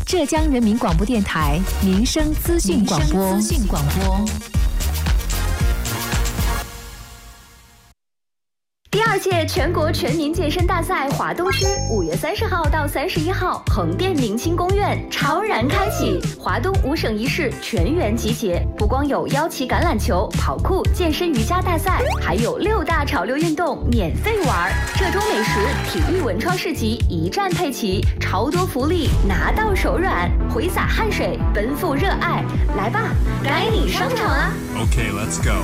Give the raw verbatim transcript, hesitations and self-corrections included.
浙江人民广播电台民生资讯广播。资讯广播。 第二届全国全民健身大赛华东区五月三十号到三十一号，横店明清公园超然开启，华东五省一市全员集结。不光有腰旗橄榄球、跑酷、健身瑜伽大赛，还有六大潮流运动免费玩。浙中美食、体育文创市集一站配齐，超多福利拿到手软，挥洒汗水，奔赴热爱，来吧，该你上场啦 ！Okay, let's go.